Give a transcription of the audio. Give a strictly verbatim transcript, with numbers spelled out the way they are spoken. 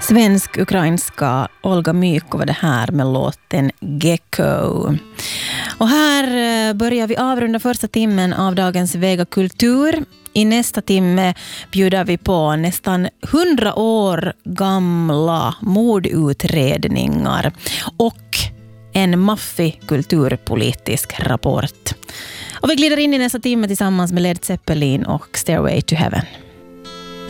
Svensk-ukrainska Olga Myko var det här med låten Gecko. Och här börjar vi avrunda första timmen av dagens Vega Kultur. I nästa timme bjuder vi på nästan hundra år gamla mordutredningar och en maffig kulturpolitisk rapport. Och vi glider in i nästa timme tillsammans med Led Zeppelin och Stairway to Heaven.